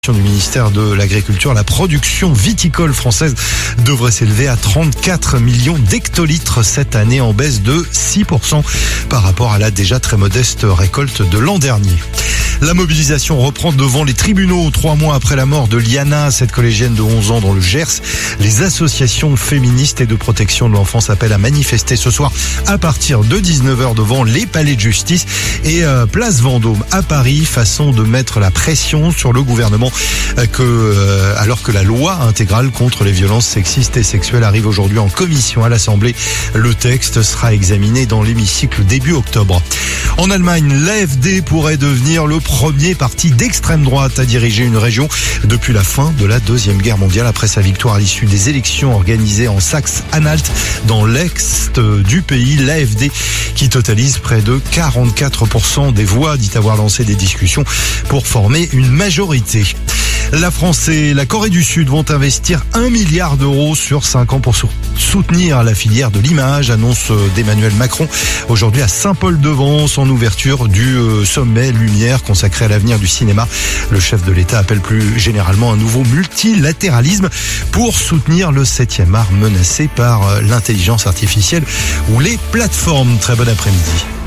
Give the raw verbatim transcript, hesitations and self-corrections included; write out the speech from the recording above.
Du ministère de l'Agriculture, la production viticole française devrait s'élever à trente-quatre millions d'hectolitres cette année, en baisse de six pour cent par rapport à la déjà très modeste récolte de l'an dernier. La mobilisation reprend devant les tribunaux trois mois après la mort de Liana, cette collégienne de onze ans dans le Gers. Les associations féministes et de protection de l'enfance appellent à manifester ce soir à partir de dix-neuf heures devant les palais de justice et euh, place Vendôme à Paris, façon de mettre la pression sur le gouvernement euh, que, euh, alors que la loi intégrale contre les violences sexistes et sexuelles arrive aujourd'hui en commission à l'Assemblée. Le texte sera examiné dans l'hémicycle début octobre. En Allemagne, l'A F D pourrait devenir le premier parti d'extrême droite à diriger une région depuis la fin de la Deuxième Guerre mondiale, après sa victoire à l'issue des élections organisées en Saxe-Anhalt dans l'est du pays. L'A F D qui totalise près de quarante-quatre pour cent des voix dit avoir lancé des discussions pour former une majorité. La France et la Corée du Sud vont investir un milliard d'euros sur cinq ans pour soutenir la filière de l'image, annonce d'Emmanuel Macron aujourd'hui à Saint-Paul-de-Vence en ouverture du sommet Lumière consacré à l'avenir du cinéma. Le chef de l'État appelle plus généralement un nouveau multilatéralisme pour soutenir le septième art menacé par l'intelligence artificielle ou les plateformes. Très bon après-midi.